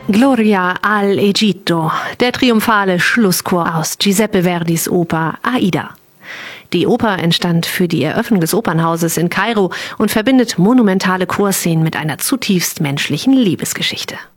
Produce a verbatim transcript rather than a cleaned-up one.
Gloria al Egitto, der triumphale Schlusschor aus Giuseppe Verdis Oper Aida. Die Oper entstand für die Eröffnung des Opernhauses in Kairo und verbindet monumentale Chorszenen mit einer zutiefst menschlichen Liebesgeschichte.